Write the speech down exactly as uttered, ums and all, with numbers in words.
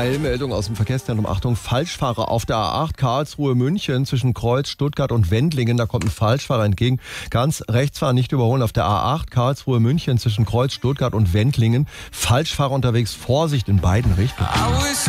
Eilmeldung aus dem Verkehrszentrum. Achtung, Falschfahrer auf der A acht Karlsruhe-München zwischen Kreuz, Stuttgart und Wendlingen. Da kommt ein Falschfahrer entgegen. Ganz rechts fahren, nicht überholen. Auf der A acht Karlsruhe-München zwischen Kreuz, Stuttgart und Wendlingen. Falschfahrer unterwegs. Vorsicht in beiden Richtungen.